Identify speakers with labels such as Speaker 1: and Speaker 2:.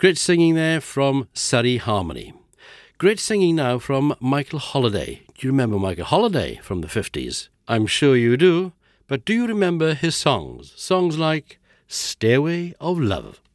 Speaker 1: Great singing there from Surrey Harmony. Great singing now from Michael Holiday. Do you remember Michael Holiday from the 50s? I'm sure you do, but do you remember his songs? Songs like Stairway of Love.